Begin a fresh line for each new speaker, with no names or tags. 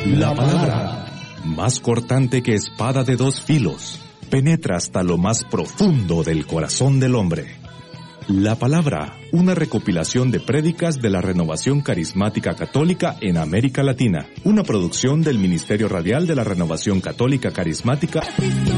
La palabra, más cortante que espada de dos filos, penetra hasta lo más profundo del corazón del hombre. La palabra, una recopilación de prédicas de la Renovación Carismática Católica en América Latina, una producción del Ministerio Radial de la Renovación Católica Carismática.